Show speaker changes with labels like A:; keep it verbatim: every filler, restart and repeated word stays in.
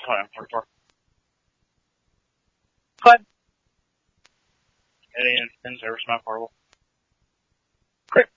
A: Go ahead, forty-four. Go ahead. Any instance ever smoke horrible? Great.